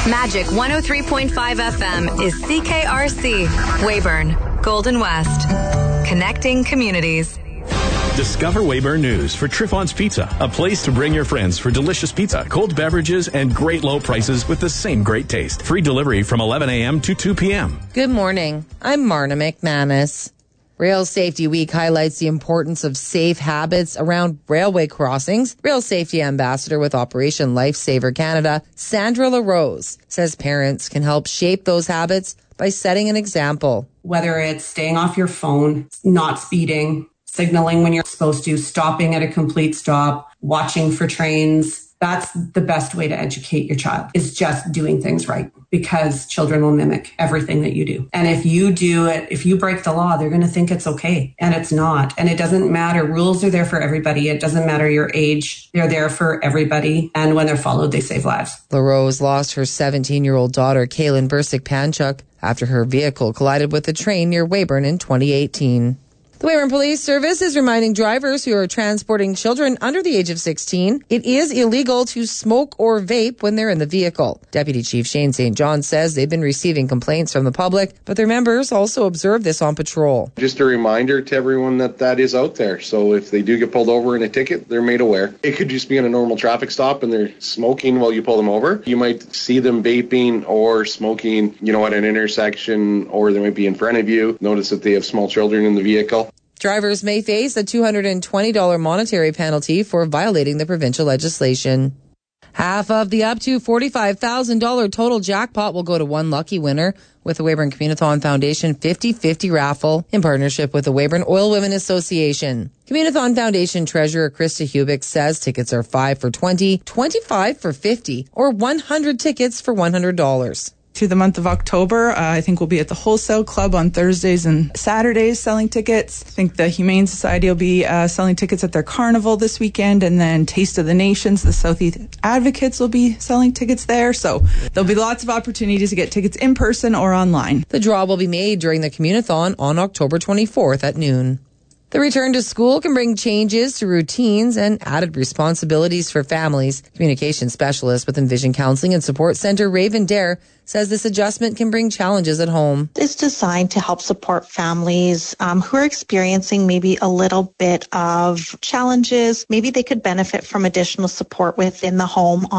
Magic 103.5 FM is CKRC, Weyburn, Golden West. Connecting communities. Discover Weyburn News for Triffon's Pizza, a place to bring your friends for delicious pizza, cold beverages, and great low prices with the same great taste. Free delivery from 11 a.m. to 2 p.m. Good morning. I'm Marna McManus. Rail Safety Week highlights the importance of safe habits around railway crossings. Rail Safety Ambassador with Operation Lifesaver Canada, Sandra LaRose, says parents can help shape those habits by setting an example. Whether it's staying off your phone, not speeding, signaling when you're supposed to, stopping at a complete stop, watching for trains. That's the best way to educate your child, is just doing things right, because children will mimic everything that you do. And if you do it, if you break the law, they're going to think it's okay, and it's not. And it doesn't matter. Rules are there for everybody. It doesn't matter your age. They're there for everybody. And when they're followed, they save lives. LaRose lost her 17-year-old daughter, Kaylin Bursick-Panchuk, after her vehicle collided with a train near Weyburn in 2018. The Weyburn Police Service is reminding drivers who are transporting children under the age of 16 it is illegal to smoke or vape when they're in the vehicle. Deputy Chief Shane St. John says they've been receiving complaints from the public, but their members also observe this on patrol. Just a reminder to everyone that is out there. So if they do get pulled over in a ticket, they're made aware. It could just be in a normal traffic stop and they're smoking while you pull them over. You might see them vaping or smoking, at an intersection, or they might be in front of you. Notice that they have small children in the vehicle. Drivers may face a $220 monetary penalty for violating the provincial legislation. Half of the up to $45,000 total jackpot will go to one lucky winner with the Weyburn Communithon Foundation 50-50 raffle in partnership with the Weyburn Oil Women Association. Communithon Foundation Treasurer Krista Hubick says tickets are 5 for $20, 25 for $50, or 100 tickets for $100. Through the month of October, I think we'll be at the Wholesale Club on Thursdays and Saturdays selling tickets. I think the Humane Society will be selling tickets at their carnival this weekend, and then Taste of the Nations, the Southeast Advocates will be selling tickets there. So there'll be lots of opportunities to get tickets in person or online. The draw will be made during the Communithon on October 24th at noon. The return to school can bring changes to routines and added responsibilities for families. Communication specialist with Envision Counseling and Support Center, Raven Dare, says this adjustment can bring challenges at home. It's designed to help support families who are experiencing maybe a little bit of challenges. Maybe they could benefit from additional support within the home